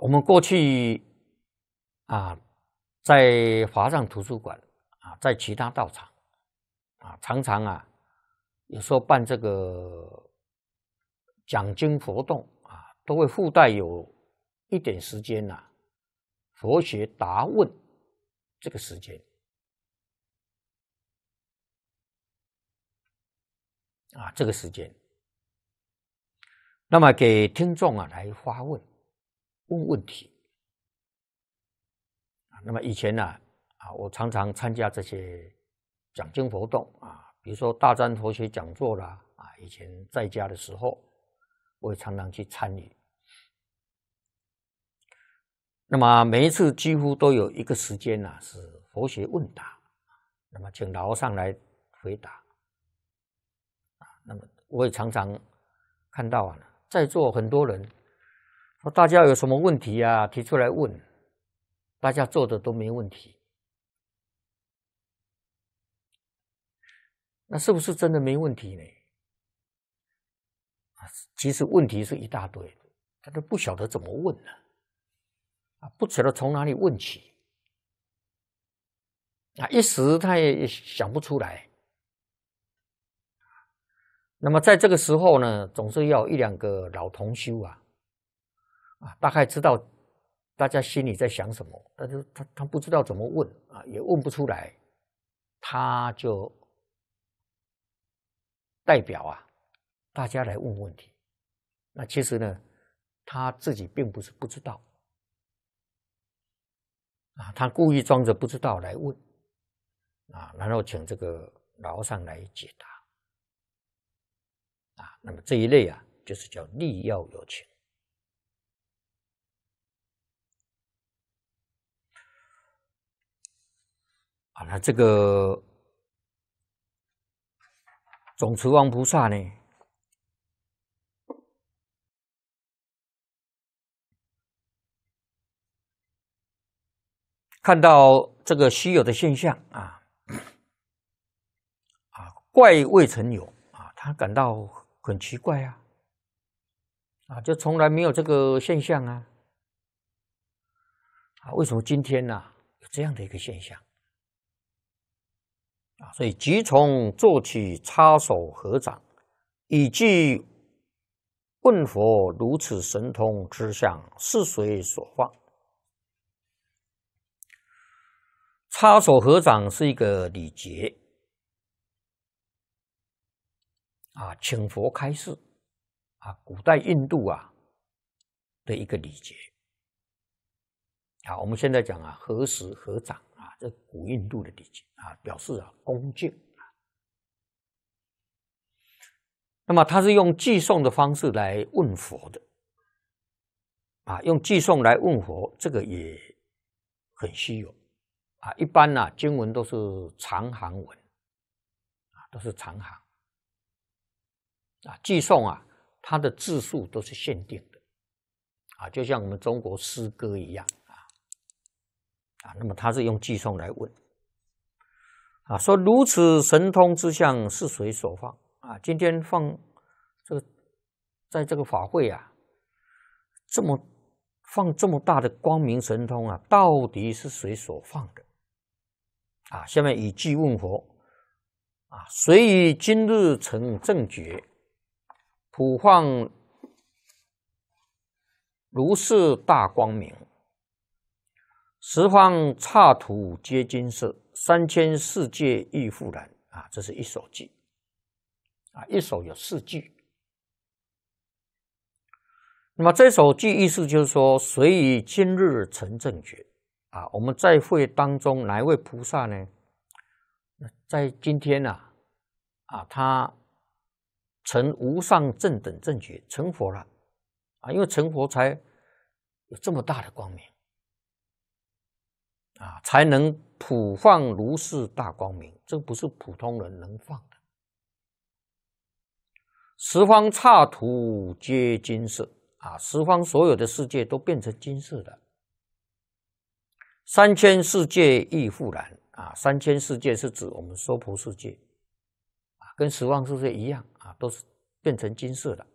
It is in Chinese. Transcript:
我们过去在华藏图书馆在其他道场常常有时候办这个讲经活动都会附带有一点时间佛学答问这个时间这个时间，那么给听众来发问问题那么以前我常常参加这些讲经活动比如说大专佛学讲座啦以前在家的时候，我也常常去参与。那么每一次几乎都有一个时间是佛学问答，那么请老和尚来回答那么我也常常看到在座很多人说大家有什么问题提出来问，大家做的都没问题，那是不是真的没问题呢？其实问题是一大堆，他都不晓得怎么问不晓得从哪里问起一时他也想不出来。那么在这个时候呢，总是要一两个老同修大概知道大家心里在想什么，但是他不知道怎么问也问不出来，他就代表大家来问问题。那其实呢，他自己并不是不知道他故意装着不知道来问然后请这个老和尚来解答那么这一类就是叫利要有情那这个总持王菩萨呢，看到这个虚有的现象怪未曾有他感到很奇怪就从来没有这个现象为什么今天有这样的一个现象所以即从做起，插手合掌，以记问佛如此神通之相，是谁所放？插手合掌是一个礼节请佛开示古代印度的一个礼节我们现在讲合十合掌这古印度的礼节表示恭敬那么他是用寄送的方式来问佛的用寄送来问佛，这个也很稀有一般经文都是长行文都是长行寄送它的字数都是限定的就像我们中国诗歌一样那么他是用寄送来问说如此神通之相是谁所放今天放这个在这个法会放这么大的光明神通到底是谁所放的下面以偈问佛谁于今日成正觉，普放如是大光明，十方刹土皆金色，三千世界亦复然这是一首偈一首有4句。那么这首偈意思就是说，谁于今日成正觉我们在会当中哪一位菩萨呢？在今天他成无上正等正觉，成佛了因为成佛才有这么大的光明才能普放如是大光明，这不是普通人能放的。十方刹土皆金色十方所有的世界都变成金色的。三千世界亦复然三千世界是指我们娑婆世界跟十方世界一样都是变成金色的。